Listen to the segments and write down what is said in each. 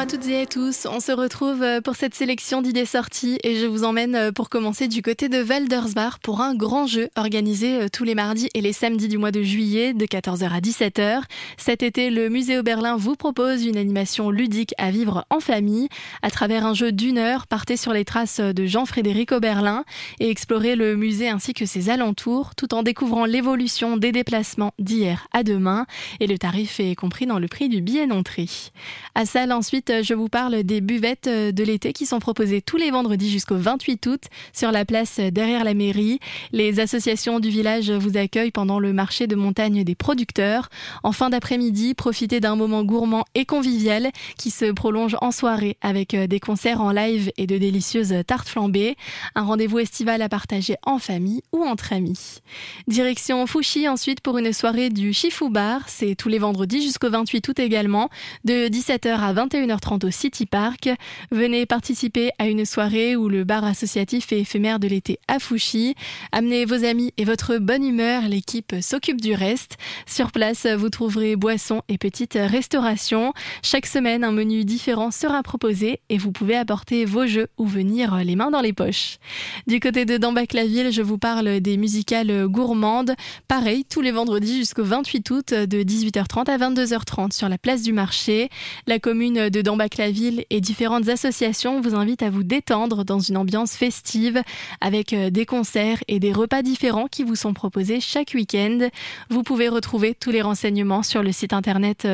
à toutes et à tous, on se retrouve pour cette sélection d'idées sorties et je vous emmène pour commencer du côté de Waldersbach pour un grand jeu organisé tous les mardis et les samedis du mois de juillet de 14h à 17h. Cet été, le Musée Oberlin vous propose une animation ludique à vivre en famille. À travers un jeu d'1 heure, partez sur les traces de Jean-Frédéric Oberlin et explorez le musée ainsi que ses alentours tout en découvrant l'évolution des déplacements d'hier à demain et le tarif est compris dans le prix du billet d'entrée. À Salles, ensuite, je vous parle des buvettes de l'été qui sont proposées tous les vendredis jusqu'au 28 août sur la place derrière la mairie. Les associations du village vous accueillent pendant le marché de montagne des producteurs. En fin d'après-midi, profitez d'un moment gourmand et convivial qui se prolonge en soirée avec des concerts en live et de délicieuses tartes flambées. Un rendez-vous estival à partager en famille ou entre amis. Direction Fouchy ensuite pour une soirée du Chifou Bar. C'est tous les vendredis jusqu'au 28 août également, de 17h à 21h30 au City Park. Venez participer à une soirée où le bar associatif et éphémère de l'été à Fouchy. Amenez vos amis et votre bonne humeur, l'équipe s'occupe du reste. Sur place, vous trouverez boissons et petites restaurations. Chaque semaine, un menu différent sera proposé et vous pouvez apporter vos jeux ou venir les mains dans les poches. Du côté de Dambach-la-Ville, je vous parle des musicales gourmandes. Pareil, tous les vendredis jusqu'au 28 août de 18h30 à 22h30 sur la place du marché. La commune de Dambach-la-Ville et différentes associations vous invitent à vous détendre dans une ambiance festive avec des concerts et des repas différents qui vous sont proposés chaque week-end. Vous pouvez retrouver tous les renseignements sur le site internet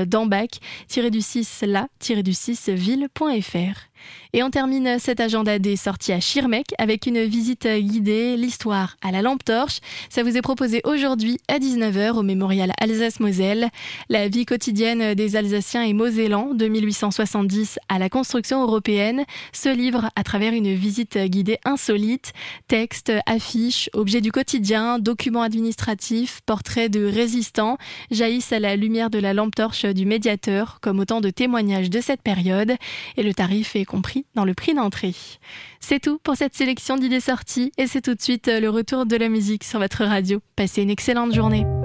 dambach-la-ville.fr. Et on termine cet agenda des sorties à Schirmeck avec une visite guidée, l'histoire à la lampe torche. Ça vous est proposé aujourd'hui à 19h au mémorial Alsace-Moselle. La vie quotidienne des Alsaciens et Mosellans de 1870 à la construction européenne se livre à travers une visite guidée insolite. Textes, affiches, objets du quotidien, documents administratifs, portraits de résistants jaillissent à la lumière de la lampe torche du médiateur comme autant de témoignages de cette période et le tarif est compris dans le prix d'entrée. C'est tout pour cette sélection d'idées sorties et c'est tout de suite le retour de la musique sur votre radio. Passez une excellente journée.